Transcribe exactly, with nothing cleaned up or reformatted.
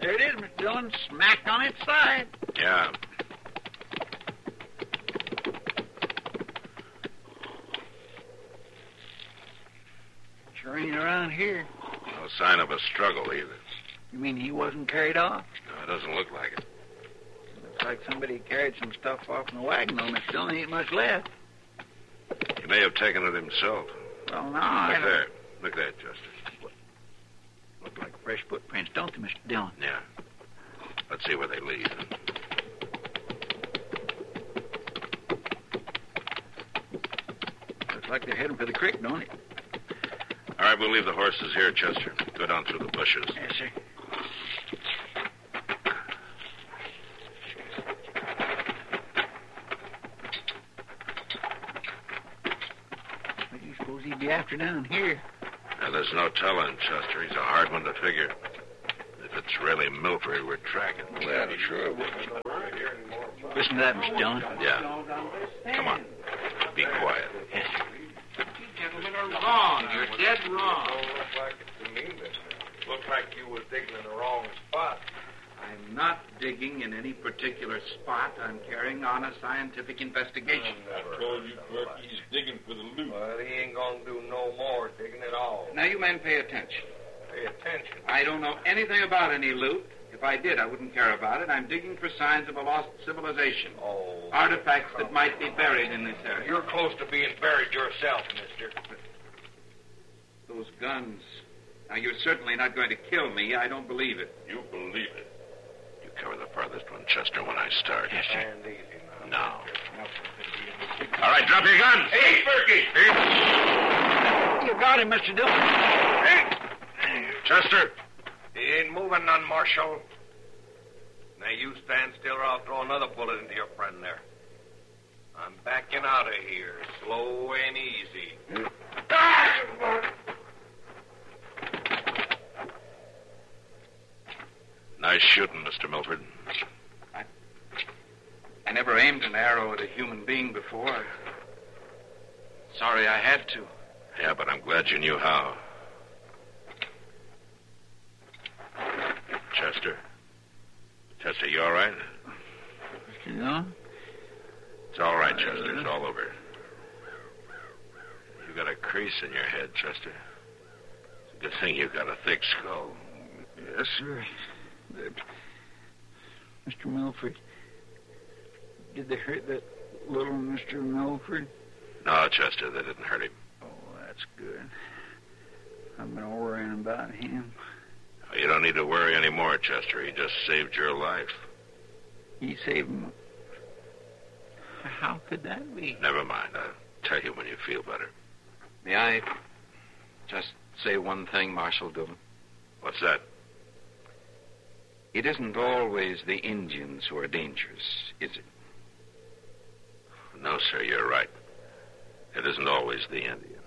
There it is, Mister Dillon, smack on its side. Yeah. Sure ain't around here. No sign of a struggle, either. You mean he wasn't carried off? No, it doesn't look like it. Looks like somebody carried some stuff off in the wagon, though, Mister Dillon. Ain't much left. He may have taken it himself. Well, no, Look I don't... there. Look there, Chester. Look like fresh footprints, don't they, Mister Dillon? Yeah. Let's see where they lead. Looks like they're heading for the creek, don't it? All right, we'll leave the horses here, Chester. Go down through the bushes. Yes, sir. What do you suppose he'd be after down here? Now, there's no telling, Chester. He's a hard one to figure. If it's really Milford we're tracking. Well, sure. Listen to that, Mister Dillon. Yeah. Come on. Be quiet. Yes, sir. You gentlemen are wrong. You're dead wrong. Don't look like it to me, mister. Looks like you was digging in the wrong spot. I'm not digging in any particular spot. I'm carrying on a scientific investigation. I told you, Clerk, he's digging for the loot. Well, he ain't gonna do no more digging at all. Now, you men pay attention. Pay attention. I don't know anything about any loot. If I did, I wouldn't care about it. I'm digging for signs of a lost civilization. Oh. Artifacts that might be buried in this area. You're close to being buried yourself, mister. Those guns. Now, you're certainly not going to kill me. I don't believe it. You believe it. You cover the farthest one, Chester, when I start. Yes, sir. And easy now. No. All right, drop your guns. Hey, Berkey! You got him, Mister Dillon. Hey! Chester. He ain't moving none, Marshal. Now, you stand still or I'll throw another bullet into your friend there. I'm backing out of here, slow and easy. Nice shooting, Mister Milford. I, I never aimed an arrow at a human being before. Sorry I had to. Yeah, but I'm glad you knew how. Chester? Chester, you all right? Mister Dillon? It's all right, Chester. It's all over. You got a crease in your head, Chester. It's a good thing you got a thick skull. Yes, sir. Uh, Mister Milford, did they hurt that little Mister Milford? No, Chester, they didn't hurt him. Oh, that's good. I've been worrying about him. You don't need to worry anymore, Chester. He just saved your life. He saved him. How could that be? Never mind. I'll tell you when you feel better. May I just say one thing, Marshal Dillon? What's that? It isn't always the Indians who are dangerous, is it? No, sir, you're right. It isn't always the Indians.